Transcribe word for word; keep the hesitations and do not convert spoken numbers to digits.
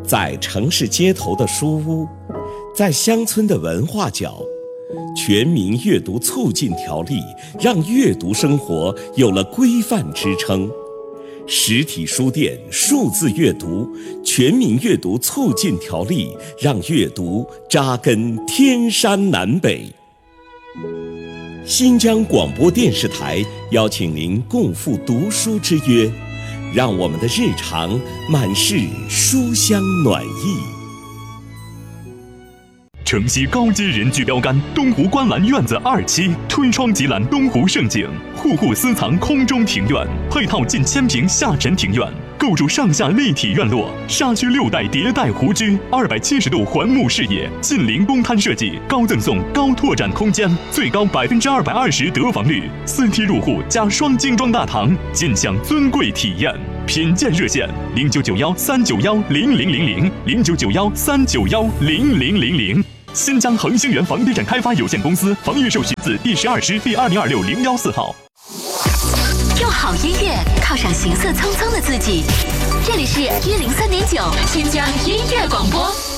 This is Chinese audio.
在城市街头的书屋，在乡村的文化角，全民阅读促进条例让阅读生活有了规范支撑。实体书店数字阅读全民阅读促进条例让阅读扎根天山南北。新疆广播电视台邀请您共赴读书之约，让我们的日常满是书香暖意。 城西高阶人居标杆东湖观澜院子二期，推窗即览东湖胜景，户户私藏空中庭院，配套近千平下沉庭院，构筑上下立体院落，沙区六代迭代湖居，二百七十度环幕视野，近邻公摊设计，高赠送高拓展空间，最高百分之二百二十得房率，四梯入户加双精装大堂，尽享尊贵体验。品鉴热线零九九幺三九幺零零零零零九九幺三九幺零零零零。新疆恒星源房地产开发有限公司房预售许字第十二师第二零二六零幺四号。 用好音乐犒赏行色匆匆的自己，这里是一零三点九新疆音乐广播。